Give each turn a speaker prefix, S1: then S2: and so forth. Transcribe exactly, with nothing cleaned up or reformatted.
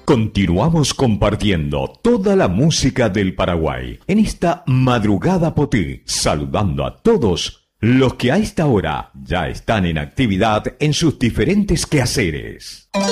S1: Continuamos compartiendo toda la música del Paraguay en esta madrugada potí, saludando a todos los que a esta hora ya están en actividad en sus diferentes quehaceres.